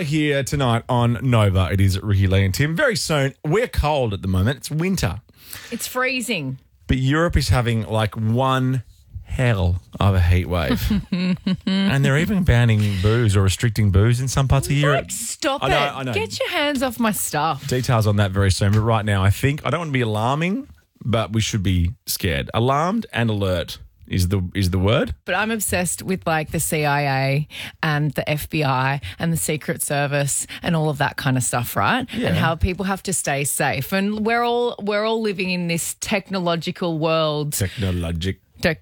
are here tonight on Nova. It is Ricky, Lee and Tim. Very soon, we're cold at the moment. It's winter. It's freezing. But Europe is having like one hell of a heat wave. And they're even banning booze or restricting booze in some parts of Europe. Like, stop I know. Get your hands off my stuff. Details on that very soon. But right now, I don't want to be alarming, but we should be scared. Alarmed and alert is the word. But I'm obsessed with like the CIA and the FBI and the Secret Service and all of that kind of stuff, right? Yeah. And how people have to stay safe. And we're all living in this technological world. Technologic.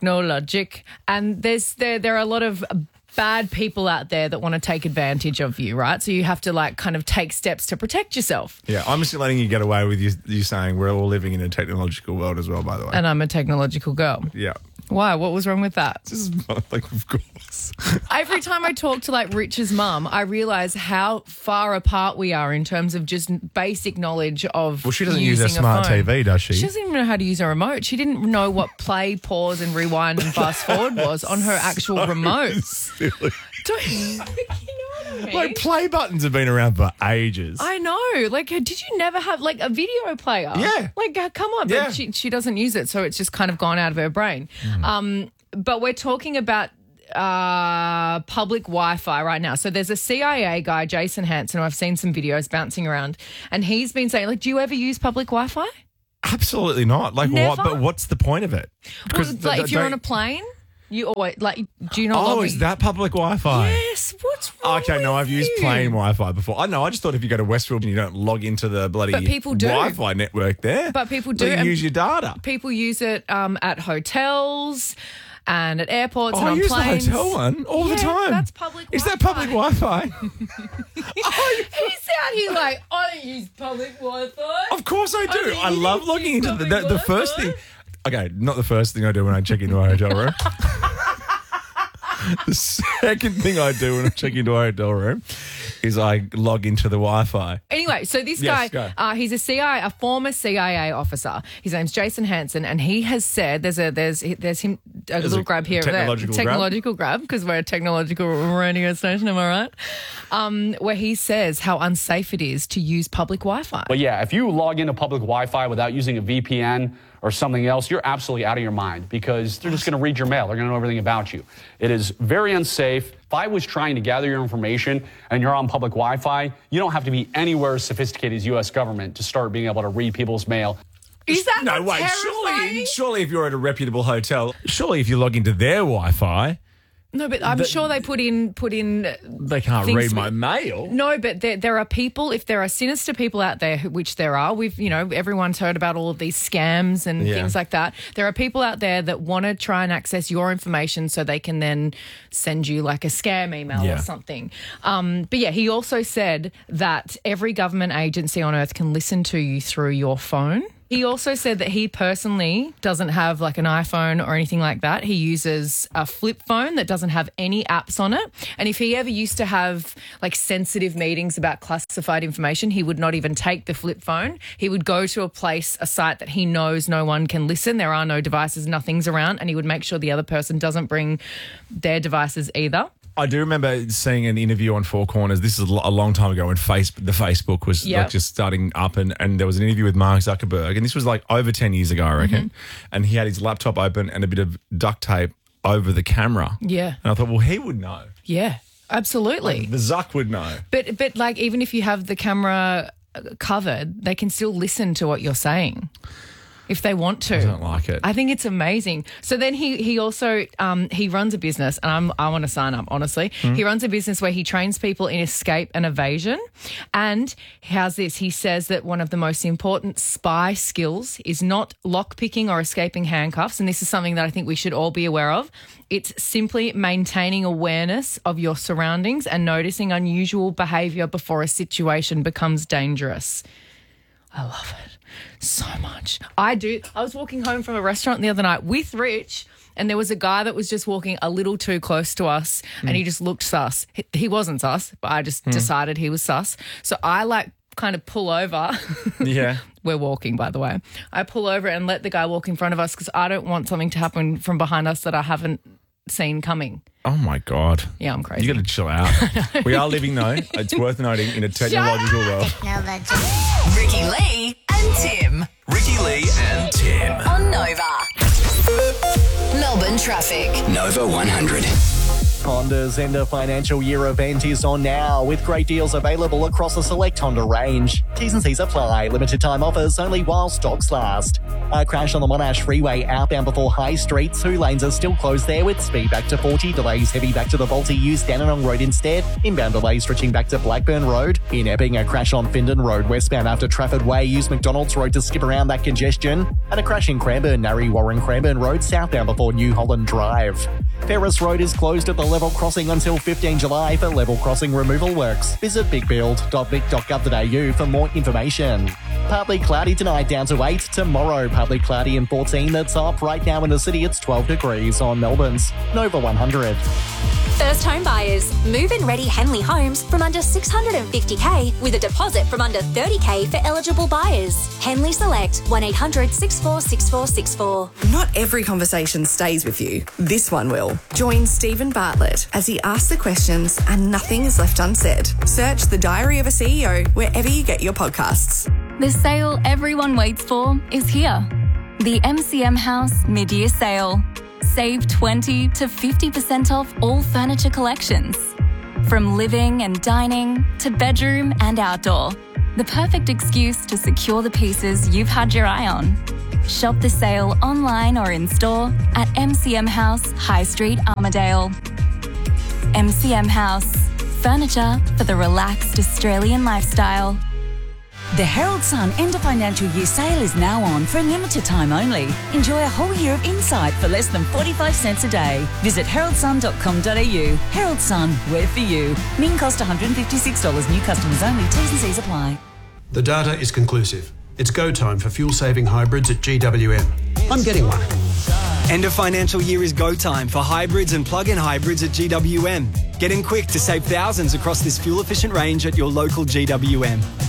And there are a lot of bad people out there that want to take advantage of you, right? So you have to like kind of take steps to protect yourself. Yeah, I'm just letting you get away with you saying we're all living in a technological world as well, by the way. And I'm a technological girl. Yeah. Why? What was wrong with that? Just like, of course. Every time I talk to like Rich's mum, I realise how far apart we are in terms of just basic knowledge of. Well, she doesn't use a using smart phone. TV, does she? She doesn't even know how to use a remote. She didn't know what play, pause, and rewind and fast forward was on her actual remote. Silly. Don't you know what I mean? Like, play buttons have been around for ages. I know. Like, did you never have like a video player? Yeah. Like, come on. Yeah. But she doesn't use it, so it's just kind of gone out of her brain. But we're talking about public Wi-Fi right now. So there's a CIA guy, Jason Hansen, who I've seen some videos bouncing around, and he's been saying, like, do you ever use public Wi-Fi? Absolutely not. Like, Never? what? But what's the point of it? Well, like, if you're on a plane, you always like. Do you not? Oh, log is in? that public Wi-Fi? Yes. What's wrong? Okay, no, with I've used you? plain Wi-Fi before. I know. I just thought if you go to Westfield and you don't log into the bloody But people do. Wi-Fi network there, But people do, you can and use your data. People use it at hotels and at airports and I on use planes. the hotel one all the Yeah, time. that's public Is that Wi-Fi. public Wi-Fi? He's out here like, I don't use public Wi-Fi. Of course I do. Okay, I you love use logging into public the first Wi-Fi? thing. Okay, not the first thing I do when I check into a hotel room. The second thing I do when I check into a hotel room is I log into the Wi-Fi. Anyway, so this Yes, guy, go. he's a former CIA officer. His name's Jason Hansen, and he has said there's him a little grab here, technological grab, because we're a technological radio station. Am I right? Where he says how unsafe it is to use public Wi-Fi. But yeah, if you log into public Wi-Fi without using a VPN or something else, you're absolutely out of your mind, because they're just going to read your mail. They're going to know everything about you. It is very unsafe. If I was trying to gather your information and you're on public Wi-Fi, you don't have to be anywhere as sophisticated as U.S. government to start being able to read people's mail. Is that No, not wait. terrifying? Surely, if you're at a reputable hotel, surely if you log into their Wi-Fi, No, but I'm sure they put in. they can't Things read my with- mail. No, but there are people. If there are sinister people out there, which there are, everyone's heard about all of these scams and Yeah. things like that. There are people out there that want to try and access your information so they can then send you like a scam email Yeah. or something. But yeah, he also said that every government agency on earth can listen to you through your phone. He also said that he personally doesn't have like an iPhone or anything like that. He uses a flip phone that doesn't have any apps on it. And if he ever used to have like sensitive meetings about classified information, he would not even take the flip phone. He would go to a site that he knows no one can listen. There are no devices, nothing's around, and he would make sure the other person doesn't bring their devices either. I do remember seeing an interview on Four Corners. This is a long time ago when the Facebook was Yep. like just starting up, and there was an interview with Mark Zuckerberg, and this was like over 10 years ago, I reckon. And he had his laptop open and a bit of duct tape over the camera. Yeah. And I thought, well, he would know. Yeah, absolutely. The Zuck would know. But like even if you have the camera covered, they can still listen to what you're saying if they want to. I don't like it. I think it's amazing. So then he also he runs a business, and I want to sign up, honestly. He runs a business where he trains people in escape and evasion. And how's this? He says that one of the most important spy skills is not lockpicking or escaping handcuffs. And this is something that I think we should all be aware of. It's simply maintaining awareness of your surroundings and noticing unusual behaviour before a situation becomes dangerous. I love it so much. I do. I was walking home from a restaurant the other night with Rich, and there was a guy that was just walking a little too close to us, and he just looked sus. He wasn't sus, but I just decided he was sus. So I like kind of pull over. Yeah. We're walking, by the way. I pull over and let the guy walk in front of us because I don't want something to happen from behind us that I haven't scene coming. Oh, my God. Yeah, I'm crazy. You got to chill out. We are living, though, it's worth noting, in a technological world. Ricky Lee and Tim. Ricky Lee and Tim. On Nova. Melbourne traffic. Nova 100. Honda's end of financial year event is on now, with great deals available across a select Honda range. T's and C's apply. Limited time offers only while stocks last. A crash on the Monash Freeway outbound before High Street. 2 lanes are still closed there with speed back to 40. Delays heavy back to the Volty use Dandenong Road instead. Inbound delays stretching back to Blackburn Road. In Epping, a crash on Findon Road westbound after Trafford Way. Use McDonald's Road to skip around that congestion. And a crash in Cranbourne, Narre Warren Cranbourne Road southbound before New Holland Drive. Ferris Road is closed at the level crossing until 15 July for level crossing removal works. Visit bigbuild.vic.gov.au for more information. Partly cloudy tonight, down to 8. Tomorrow, partly cloudy and 14. That's up. Right now in the city, it's 12 degrees on Melbourne's Nova 100. First home buyers, move-in ready Henley Homes from under $650K with a deposit from under $30K for eligible buyers. Henley Select 1800 6464 64. Not every conversation stays with you. This one will. Join Stephen Bartlett as he asks the questions and nothing is left unsaid. Search The Diary of a CEO wherever you get your podcasts. The sale everyone waits for is here. The MCM House Mid-Year Sale. Save 20 to 50% off all furniture collections. From living and dining to bedroom and outdoor. The perfect excuse to secure the pieces you've had your eye on. Shop the sale online or in store at MCM House, High Street, Armadale. MCM House. Furniture for the relaxed Australian lifestyle. The Herald Sun end of financial year sale is now on for a limited time only. Enjoy a whole year of insight for less than 45 cents a day. Visit heraldsun.com.au. Herald Sun, we're for you. Min cost $156. New customers only. T's and C's apply. The data is conclusive. It's go time for fuel-saving hybrids at GWM. I'm getting one. End of financial year is go time for hybrids and plug-in hybrids at GWM. Get in quick to save thousands across this fuel-efficient range at your local GWM.